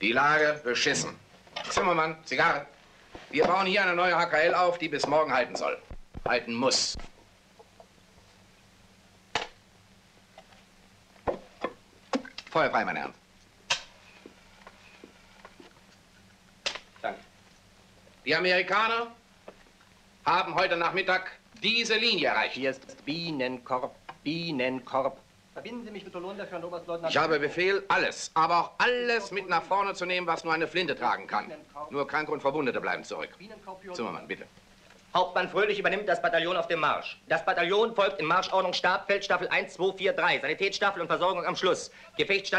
Die Lage beschissen. Zimmermann, Zigarre. Wir bauen hier eine neue HKL auf, die bis morgen halten soll. Halten muss. Feuer frei, meine Herren. Danke. Die Amerikaner haben heute Nachmittag diese Linie erreicht. Hier ist Bienenkorb, Bienenkorb. Verbinden Sie mich mit Lohn dafür, Oberstleutnant. Ich habe Befehl, alles, aber auch alles mit nach vorne zu nehmen, was nur eine Flinte tragen kann. Nur Kranke und Verwundete bleiben zurück. Zimmermann, bitte. Hauptmann Fröhlich übernimmt das Bataillon auf dem Marsch. Das Bataillon folgt in Marschordnung Stab, Feldstaffel 1, 2, 4, 3. Sanitätsstaffel und Versorgung am Schluss. Gefechtsstand